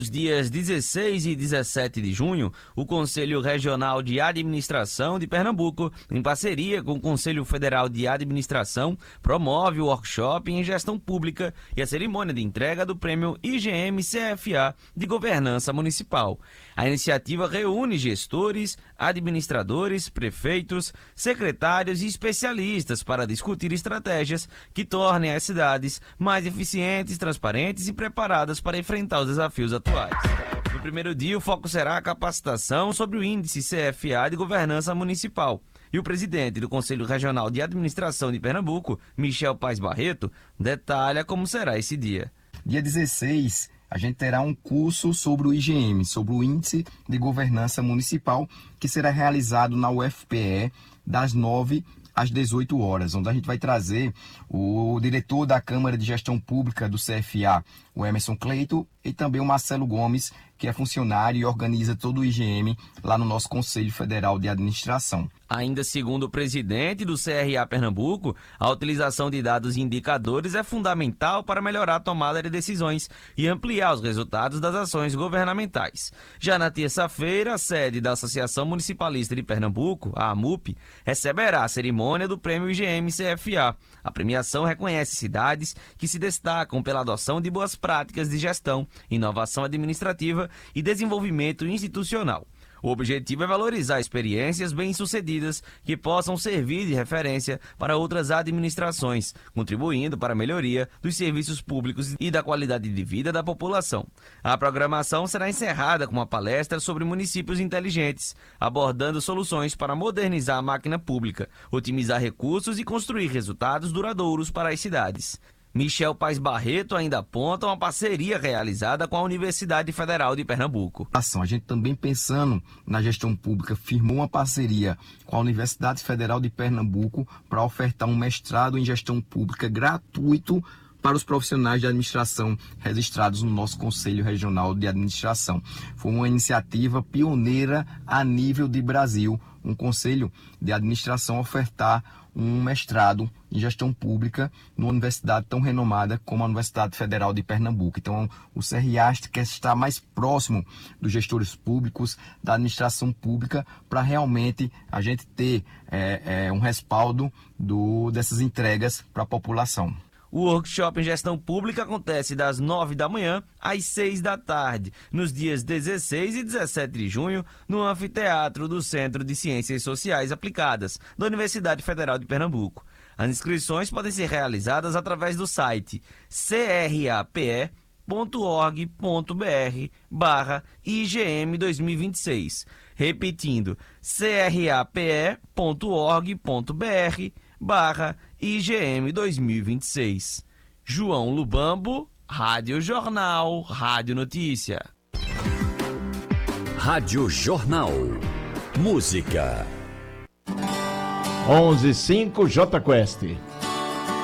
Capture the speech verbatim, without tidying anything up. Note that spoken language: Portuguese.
Nos dias dezesseis e dezessete de junho, o Conselho Regional de Administração de Pernambuco, em parceria com o Conselho Federal de Administração, promove o workshop em gestão pública e a cerimônia de entrega do prêmio I G M C F A de Governança Municipal. A iniciativa reúne gestores, administradores, prefeitos, secretários e especialistas para discutir estratégias que tornem as cidades mais eficientes, transparentes e preparadas para enfrentar os desafios atuais. No primeiro dia, o foco será a capacitação sobre o Índice C F A de Governança Municipal. E o presidente do Conselho Regional de Administração de Pernambuco, Michel Paes Barreto, detalha como será esse dia. Dia dezesseis, a gente terá um curso sobre o I G M, sobre o Índice de Governança Municipal, que será realizado na U F P E das nove às dezoito horas, onde a gente vai trazer o diretor da Câmara de Gestão Pública do C F A, o Emerson Cleito, e também o Marcelo Gomes, que é funcionário e organiza todo o I G M lá no nosso Conselho Federal de Administração. Ainda segundo o presidente do C R A Pernambuco, a utilização de dados e indicadores é fundamental para melhorar a tomada de decisões e ampliar os resultados das ações governamentais. Já na terça-feira, a sede da Associação Municipalista de Pernambuco, a AMUP, receberá a cerimônia do Prêmio I G M C F A. A premiação reconhece cidades que se destacam pela adoção de boas práticas de gestão, inovação administrativa e desenvolvimento institucional. O objetivo é valorizar experiências bem-sucedidas que possam servir de referência para outras administrações, contribuindo para a melhoria dos serviços públicos e da qualidade de vida da população. A programação será encerrada com uma palestra sobre municípios inteligentes, abordando soluções para modernizar a máquina pública, otimizar recursos e construir resultados duradouros para as cidades. Michel Paes Barreto ainda aponta uma parceria realizada com a Universidade Federal de Pernambuco. A gente também, pensando na gestão pública, firmou uma parceria com a Universidade Federal de Pernambuco para ofertar um mestrado em gestão pública gratuito para os profissionais de administração registrados no nosso Conselho Regional de Administração. Foi uma iniciativa pioneira a nível de Brasil, um Conselho de Administração ofertar um mestrado em gestão pública numa universidade tão renomada como a Universidade Federal de Pernambuco. Então, o C R A quer estar mais próximo dos gestores públicos, da administração pública, para realmente a gente ter é, é, um respaldo do, dessas entregas para a população. O workshop em gestão pública acontece das nove da manhã às seis da tarde, nos dias dezesseis e dezessete de junho, no anfiteatro do Centro de Ciências Sociais Aplicadas, da Universidade Federal de Pernambuco. As inscrições podem ser realizadas através do site crape ponto org ponto br barra I G M dois mil e vinte e seis. Repetindo, crape ponto org ponto br barra I G M dois mil e vinte e seis. João Lubambo, Rádio Jornal, Rádio Notícia. Rádio Jornal. Música. onze e cinco, J Quest.